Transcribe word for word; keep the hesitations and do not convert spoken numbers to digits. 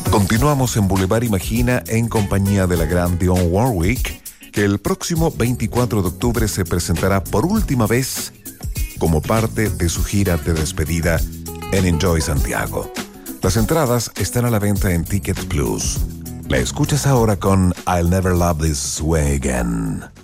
Continuamos en Boulevard Imagina en compañía de la gran Dionne Warwick, que el próximo veinticuatro de octubre se presentará por última vez como parte de su gira de despedida en Enjoy Santiago. Las entradas están a la venta en Ticket Plus. La escuchas ahora con I'll Never Love This Way Again.